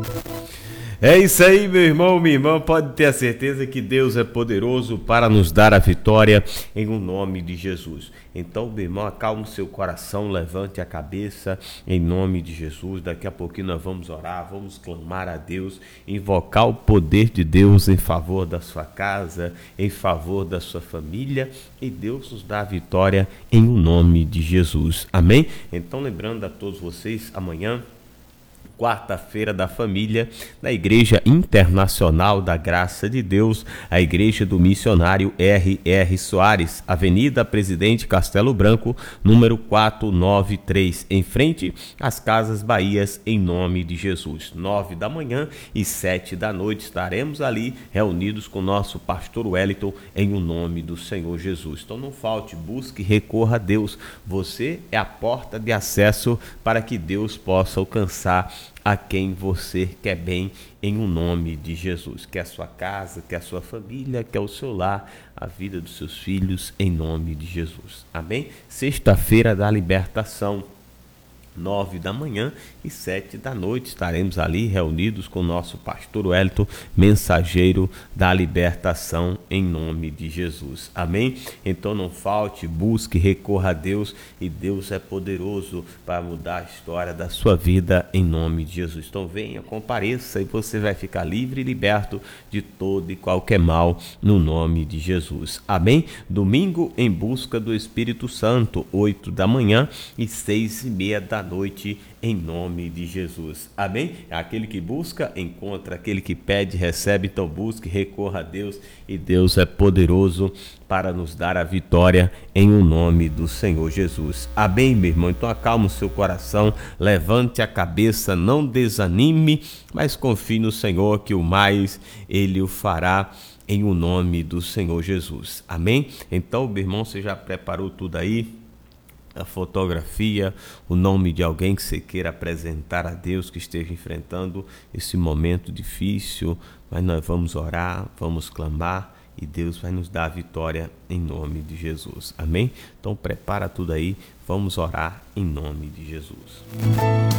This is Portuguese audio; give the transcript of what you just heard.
É isso aí, meu irmão, minha irmã, pode ter a certeza que Deus é poderoso para nos dar a vitória em o nome de Jesus. Então, meu irmão, acalme o seu coração, levante a cabeça em nome de Jesus. Daqui a pouquinho nós vamos orar, vamos clamar a Deus, invocar o poder de Deus em favor da sua casa, em favor da sua família, e Deus nos dá a vitória em o nome de Jesus. Amém? Então, lembrando a todos vocês, amanhã, quarta-feira da família, da Igreja Internacional da Graça de Deus, a Igreja do Missionário R.R. Soares, Avenida Presidente Castelo Branco, número 493, em frente às Casas Bahias, em nome de Jesus. 9 da manhã e 7 da noite estaremos ali reunidos com o nosso pastor Wellington em o nome do Senhor Jesus. Então não falte, busque, recorra a Deus. Você é a porta de acesso para que Deus possa alcançar a quem você quer bem em o nome de Jesus. Quer a sua casa, quer a sua família, quer o seu lar, a vida dos seus filhos, em nome de Jesus. Amém? Sexta-feira da libertação, 9 da manhã e 7 da noite estaremos ali reunidos com o nosso pastor Wellington, mensageiro da libertação em nome de Jesus. Amém? Então não falte, busque, recorra a Deus, e Deus é poderoso para mudar a história da sua vida em nome de Jesus. Então venha, compareça, e você vai ficar livre e liberto de todo e qualquer mal no nome de Jesus. Amém? Domingo em busca do Espírito Santo, 8 da manhã e 6:30 da noite, em nome de Jesus. Amém? Aquele que busca, encontra. Aquele que pede, recebe. Então busque, recorra a Deus, e Deus é poderoso para nos dar a vitória em o nome do Senhor Jesus. Amém, meu irmão? Então acalma o seu coração, levante a cabeça, não desanime, mas confie no Senhor, que o mais Ele o fará em o nome do Senhor Jesus. Amém? Então, meu irmão, você já preparou tudo aí? A fotografia, o nome de alguém que você queira apresentar a Deus, que esteja enfrentando esse momento difícil, mas nós vamos orar, vamos clamar, e Deus vai nos dar a vitória em nome de Jesus. Amém? Então prepara tudo aí, vamos orar em nome de Jesus.